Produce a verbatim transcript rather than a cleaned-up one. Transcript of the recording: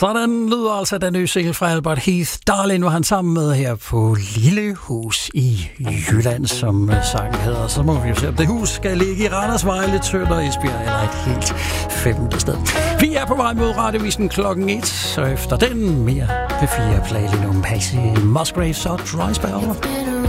Sådan lyder altså den nye single fra Albert Heath. Darlin var han sammen med her på Lille Hus i Jylland, som sangen hedder. Så må vi jo se, om det hus skal ligge i Randersvejle, Tønder, Esbjerg eller et helt femte sted. Vi er på vej mod Radiovisen klokken et, så efter den mere P fire play lige nu. Maxi Musgraves og Dry Spell.